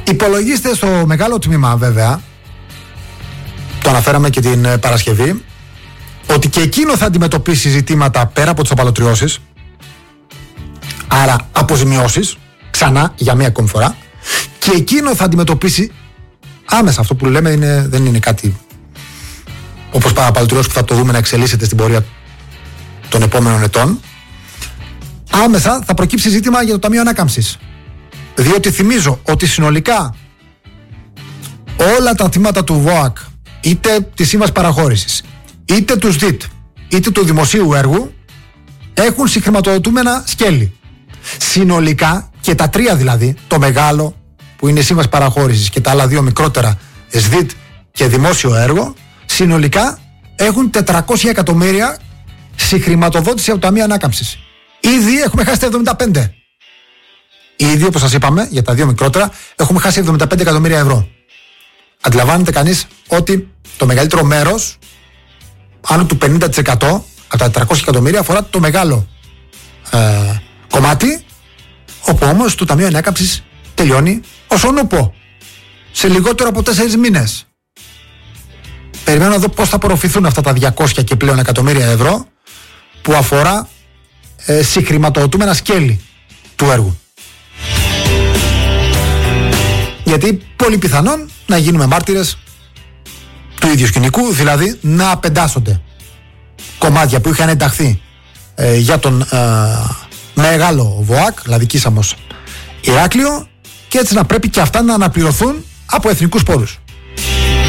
Υπολογίστε στο μεγάλο τμήμα, βέβαια, το αναφέραμε και την Παρασκευή, ότι και εκείνο θα αντιμετωπίσει ζητήματα πέρα από τις απαλωτριώσεις, άρα αποζημιώσεις, ξανά για μία ακόμη φορά, και εκείνο θα αντιμετωπίσει άμεσα. Αυτό που λέμε δεν είναι κάτι όπως απαλωτριώσεις που θα το δούμε να εξελίσσεται στην πορεία των επόμενων ετών. Άμεσα θα προκύψει ζήτημα για το Ταμείο Ανάκαμψης. Διότι θυμίζω ότι συνολικά όλα τα τμήματα του ΒΟΑΚ, είτε της Σύμβασης Παραχώρησης, είτε του ΣΔΙΤ, είτε του δημοσίου έργου, έχουν συγχρηματοδοτούμενα σκέλη. Συνολικά, και τα τρία δηλαδή, το μεγάλο που είναι η Σύμβαση Παραχώρησης και τα άλλα δύο μικρότερα, ΣΔΙΤ και δημόσιο έργο, συνολικά έχουν 400 εκατομμύρια συγχρηματοδότηση από το Ταμείο Ανάκαμψης. Ήδη έχουμε χάσει τα 75. Ήδη, όπως σας είπαμε, για τα δύο μικρότερα, έχουμε χάσει 75 εκατομμύρια ευρώ. Αντιλαμβάνεται κανείς ότι το μεγαλύτερο μέρος, άνω του 50% από τα 400 εκατομμύρια, αφορά το μεγάλο κομμάτι, όπου όμως το Ταμείο Ανάκαμψης τελειώνει ως ονουπό, σε λιγότερο από 4 μήνες. Περιμένω να δω πώς θα απορροφηθούν αυτά τα 200 και πλέον εκατομμύρια ευρώ που αφορά συγχρηματοδοτούμενα σκέλη του έργου. Γιατί πολύ πιθανόν να γίνουμε μάρτυρες του ίδιου σκηνικού, δηλαδή να απεντάσσονται κομμάτια που είχαν ενταχθεί για τον μεγάλο ΒΟΑΚ, δηλαδή Κίσαμος Ηράκλειο, και έτσι να πρέπει και αυτά να αναπληρωθούν από εθνικούς πόρους.